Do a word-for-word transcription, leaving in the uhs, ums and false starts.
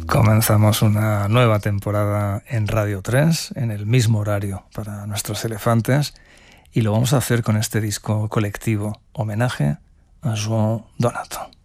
Comenzamos una nueva temporada en Radio tres, en el mismo horario para nuestros elefantes, y lo vamos a hacer con este disco colectivo, homenaje a João Donato.